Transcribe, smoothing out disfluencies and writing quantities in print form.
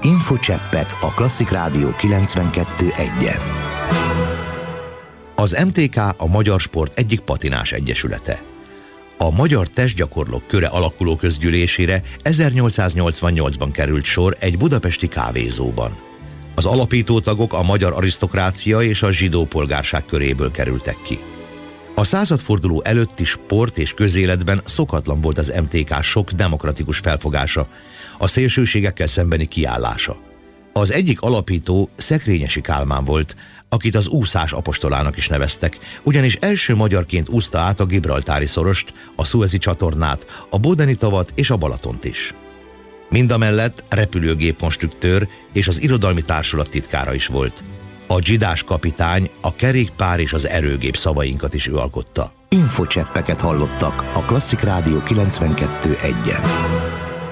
Infocseppek a Klasszik Rádió 92.1-en. Az MTK a magyar sport egyik patinás egyesülete. A Magyar Testgyakorlók Köre alakuló közgyűlésére 1888-ban került sor egy budapesti kávézóban. Az alapító tagok a magyar arisztokrácia és a zsidó polgárság köréből kerültek ki. A századforduló előtti sport és közéletben szokatlan volt az MTK sok demokratikus felfogása, a szélsőségekkel szembeni kiállása. Az egyik alapító Szekrényesi Kálmán volt, akit az úszás apostolának is neveztek, ugyanis első magyarként úszta át a Gibraltári szorost, a Szuezi csatornát, a Bodeni tavat és a Balatont is. Mindamellett repülőgépkonstruktőr és az irodalmi társulat titkára is volt. A dzsidás kapitány, a kerékpár és az erőgép szavainkat is ő alkotta. Infocseppeket hallottak a Klasszik Rádió 92.1-en.